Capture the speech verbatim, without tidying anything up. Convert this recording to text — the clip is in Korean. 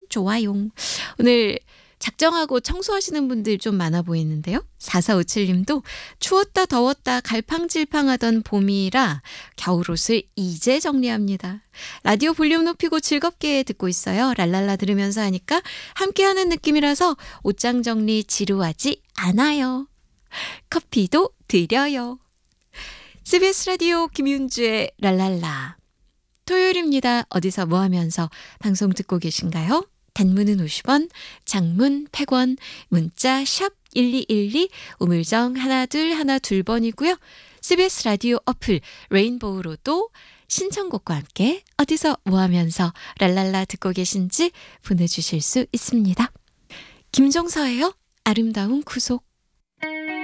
좋아요. 오늘 작정하고 청소하시는 분들 좀 많아 보이는데요. 사사오칠님도 추웠다 더웠다 갈팡질팡하던 봄이라 겨울옷을 이제 정리합니다. 라디오 볼륨 높이고 즐겁게 듣고 있어요. 랄랄라 들으면서 하니까 함께하는 느낌이라서 옷장 정리 지루하지 않아요. 커피도 드려요. 씨비에스 라디오 김윤주의 랄랄라. 토요일입니다. 어디서 뭐 하면서 방송 듣고 계신가요? 단문은 오십 원, 장문 백 원, 문자 샵 일이일이, 우물정 하나 둘 하나 둘 번이고요. 씨비에스 라디오 어플 레인보우로도 신청곡과 함께 어디서 뭐 하면서 랄랄라 듣고 계신지 보내주실 수 있습니다. 김종서예요. 아름다운 구속.